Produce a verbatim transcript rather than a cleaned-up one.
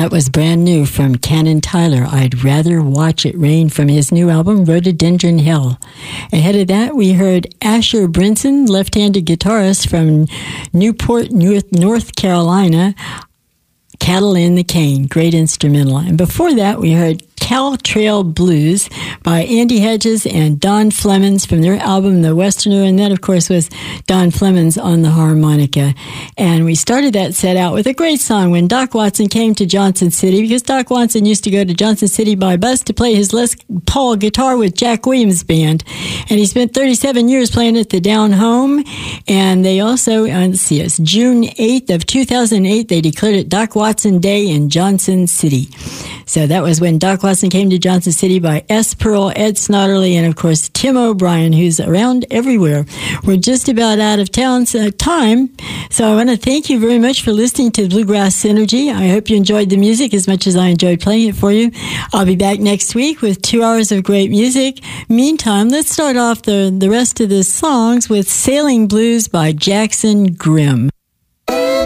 That was brand new from Cannon Tyler. I'd Rather Watch It Rain from his new album, Rhododendron Hill. Ahead of that, we heard Asher Brinson, left-handed guitarist from Newport, North Carolina, Cattle in the Cane, great instrumental. And before that, we heard Cal Trail Blues by Andy Hedges and Don Flemons from their album The Westerner, and that, of course, was Don Flemons on the harmonica. And we started that set out with a great song, When Doc Watson Came to Johnson City, because Doc Watson used to go to Johnson City by bus to play his Les Paul guitar with Jack Williams Band. And he spent thirty-seven years playing at the Down Home. And they also, uh, let's see, it's June eighth of two thousand eight, they declared it Doc Watson Day in Johnson City. So that was When Doc Watson Came to Johnson City by S. Pearl, Ed Snodderly, and of course Tim O'Brien, who's around everywhere. We're just about out of town uh, time, so I want to thank you very much for listening to Bluegrass Synergy. I hope you enjoyed the music as much as I enjoyed playing it for you. I'll be back next week with two hours of great music. Meantime, let's start off the, the rest of the songs with Sailing Blues by Jackson Grimm.